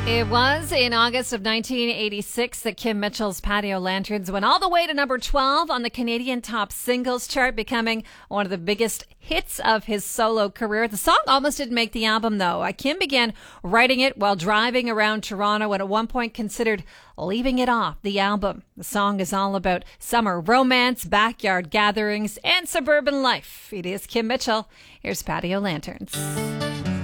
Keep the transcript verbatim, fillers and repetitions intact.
It was in August of nineteen eighty-six that Kim Mitchell's Patio Lanterns went all the way to number twelve on the Canadian Top Singles chart, becoming one of the biggest hits of his solo career. The song almost didn't make the album, though. Uh, Kim began writing it while driving around Toronto and at one point considered leaving it off the album. The song is all about summer romance, backyard gatherings, and suburban life. It is Kim Mitchell. Here's Patio Lanterns.